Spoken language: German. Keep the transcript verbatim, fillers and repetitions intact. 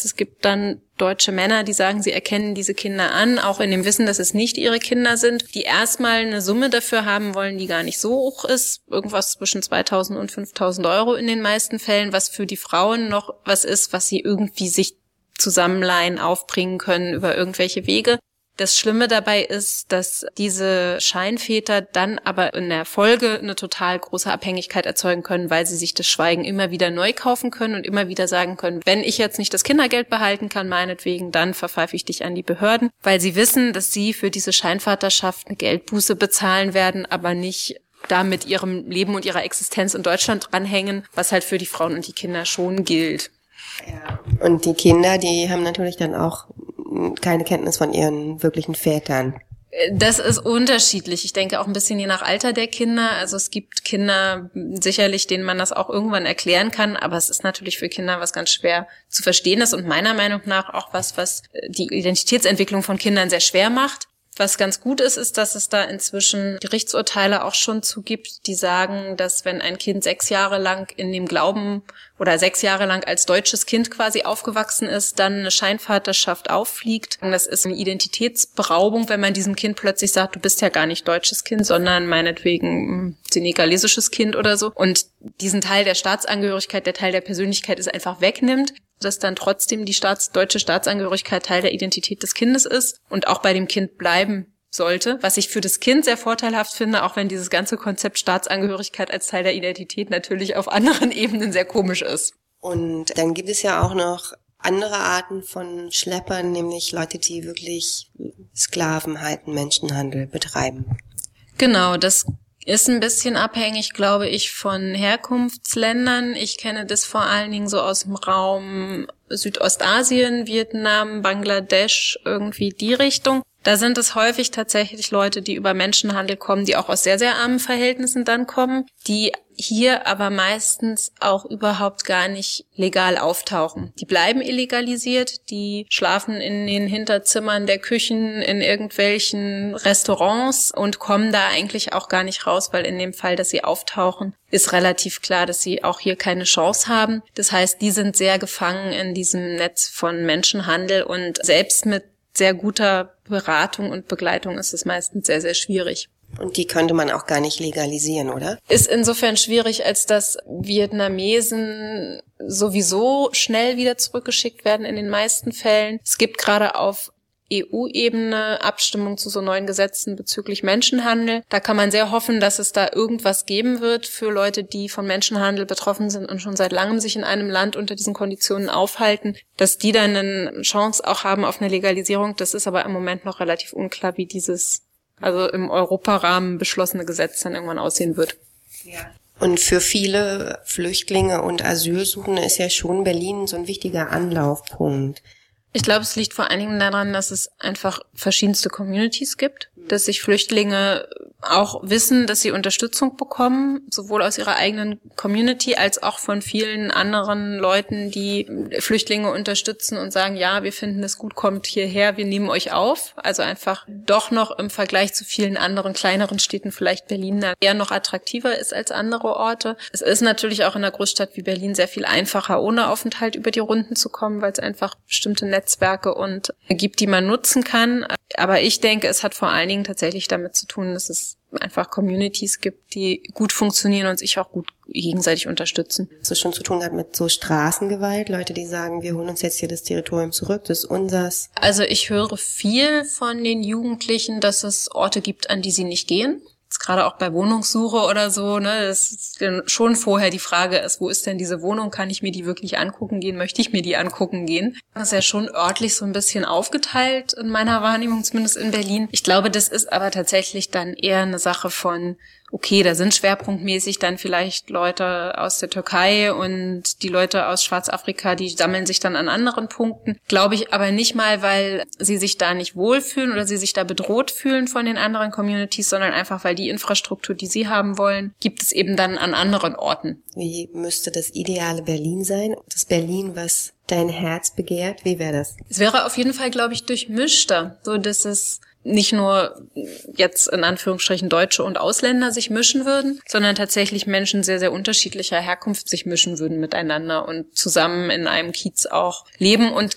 es gibt dann deutsche Männer, die sagen, sie erkennen diese Kinder an, auch in dem Wissen, dass es nicht ihre Kinder sind, die erstmal eine Summe dafür haben wollen, die gar nicht so hoch ist, irgendwas zwischen zweitausend und fünftausend Euro in den meisten Fällen, was für die Frauen noch was ist, was sie irgendwie sich zusammenleihen, aufbringen können über irgendwelche Wege. Das Schlimme dabei ist, dass diese Scheinväter dann aber in der Folge eine total große Abhängigkeit erzeugen können, weil sie sich das Schweigen immer wieder neu kaufen können und immer wieder sagen können, wenn ich jetzt nicht das Kindergeld behalten kann, meinetwegen, dann verpfeife ich dich an die Behörden, weil sie wissen, dass sie für diese Scheinvaterschaft eine Geldbuße bezahlen werden, aber nicht da mit ihrem Leben und ihrer Existenz in Deutschland dranhängen, was halt für die Frauen und die Kinder schon gilt. Ja. Und die Kinder, die haben natürlich dann auch keine Kenntnis von ihren wirklichen Vätern. Das ist unterschiedlich. Ich denke auch ein bisschen je nach Alter der Kinder. Also es gibt Kinder sicherlich, denen man das auch irgendwann erklären kann, aber es ist natürlich für Kinder was ganz schwer zu verstehen ist und meiner Meinung nach auch was, was die Identitätsentwicklung von Kindern sehr schwer macht. Was ganz gut ist, ist, dass es da inzwischen Gerichtsurteile auch schon zu gibt, die sagen, dass wenn ein Kind sechs Jahre lang in dem Glauben oder sechs Jahre lang als deutsches Kind quasi aufgewachsen ist, dann eine Scheinvaterschaft auffliegt. Und das ist eine Identitätsberaubung, wenn man diesem Kind plötzlich sagt, du bist ja gar nicht deutsches Kind, sondern meinetwegen senegalesisches Kind oder so. Und diesen Teil der Staatsangehörigkeit, der Teil der Persönlichkeit ist einfach wegnimmt, dass dann trotzdem die Staats-, deutsche Staatsangehörigkeit Teil der Identität des Kindes ist und auch bei dem Kind bleiben sollte, was ich für das Kind sehr vorteilhaft finde, auch wenn dieses ganze Konzept Staatsangehörigkeit als Teil der Identität natürlich auf anderen Ebenen sehr komisch ist. Und dann gibt es ja auch noch andere Arten von Schleppern, nämlich Leute, die wirklich Sklaven halten, Menschenhandel betreiben. Genau, das ist ein bisschen abhängig, glaube ich, von Herkunftsländern. Ich kenne das vor allen Dingen so aus dem Raum Südostasien, Vietnam, Bangladesch, irgendwie die Richtung. Da sind es häufig tatsächlich Leute, die über Menschenhandel kommen, die auch aus sehr, sehr armen Verhältnissen dann kommen, die hier aber meistens auch überhaupt gar nicht legal auftauchen. Die bleiben illegalisiert, die schlafen in den Hinterzimmern der Küchen in irgendwelchen Restaurants und kommen da eigentlich auch gar nicht raus, weil in dem Fall, dass sie auftauchen, ist relativ klar, dass sie auch hier keine Chance haben. Das heißt, die sind sehr gefangen in diesem Netz von Menschenhandel und selbst mit sehr guter Beratung und Begleitung ist es meistens sehr, sehr schwierig. Und die könnte man auch gar nicht legalisieren, oder? Ist insofern schwierig, als dass Vietnamesen sowieso schnell wieder zurückgeschickt werden in den meisten Fällen. Es gibt gerade auf E U-Ebene Abstimmung zu so neuen Gesetzen bezüglich Menschenhandel. Da kann man sehr hoffen, dass es da irgendwas geben wird für Leute, die von Menschenhandel betroffen sind und schon seit langem sich in einem Land unter diesen Konditionen aufhalten, dass die dann eine Chance auch haben auf eine Legalisierung. Das ist aber im Moment noch relativ unklar, wie dieses, also im Europarahmen beschlossene Gesetz dann irgendwann aussehen wird. Ja. Und für viele Flüchtlinge und Asylsuchende ist ja schon Berlin so ein wichtiger Anlaufpunkt. Ich glaube, es liegt vor allen Dingen daran, dass es einfach verschiedenste Communities gibt, dass sich Flüchtlinge auch wissen, dass sie Unterstützung bekommen, sowohl aus ihrer eigenen Community als auch von vielen anderen Leuten, die Flüchtlinge unterstützen und sagen, ja, wir finden es gut, kommt hierher, wir nehmen euch auf. Also einfach doch noch im Vergleich zu vielen anderen kleineren Städten vielleicht Berlin da eher noch attraktiver ist als andere Orte. Es ist natürlich auch in einer Großstadt wie Berlin sehr viel einfacher, ohne Aufenthalt über die Runden zu kommen, weil es einfach bestimmte Netzwerke und gibt, die man nutzen kann. Aber ich denke, es hat vor allen Dingen tatsächlich damit zu tun, dass es einfach Communities gibt, die gut funktionieren und sich auch gut gegenseitig unterstützen. Hast du schon zu tun gehabt mit so Straßengewalt? Leute, die sagen, wir holen uns jetzt hier das Territorium zurück, das ist unsers. Also ich höre viel von den Jugendlichen, dass es Orte gibt, an die sie nicht gehen. Jetzt gerade auch bei Wohnungssuche oder so, ne, das ist schon vorher die Frage ist, wo ist denn diese Wohnung? Kann ich mir die wirklich angucken gehen? Möchte ich mir die angucken gehen? Das ist ja schon örtlich so ein bisschen aufgeteilt in meiner Wahrnehmung, zumindest in Berlin. Ich glaube, das ist aber tatsächlich dann eher eine Sache von, okay, da sind schwerpunktmäßig dann vielleicht Leute aus der Türkei und die Leute aus Schwarzafrika, die sammeln sich dann an anderen Punkten. Glaube ich aber nicht mal, weil sie sich da nicht wohlfühlen oder sie sich da bedroht fühlen von den anderen Communities, sondern einfach, weil die Infrastruktur, die sie haben wollen, gibt es eben dann an anderen Orten. Wie müsste das ideale Berlin sein? Das Berlin, was dein Herz begehrt? Wie wäre das? Es wäre auf jeden Fall, glaube ich, durchmischter, so dass es nicht nur jetzt in Anführungsstrichen Deutsche und Ausländer sich mischen würden, sondern tatsächlich Menschen sehr, sehr unterschiedlicher Herkunft sich mischen würden miteinander und zusammen in einem Kiez auch leben und